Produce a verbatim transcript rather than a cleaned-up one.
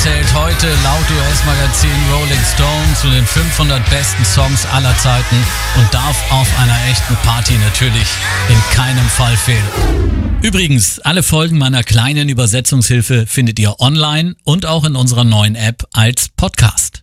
zählt heute laut U S-Magazin Rolling Stone zu den fünfhundert besten Songs aller Zeiten und darf auf einer echten Party natürlich in keinem Fall fehlen. Übrigens, alle Folgen meiner kleinen Übersetzungshilfe findet ihr online und auch in unserer neuen App als Podcast.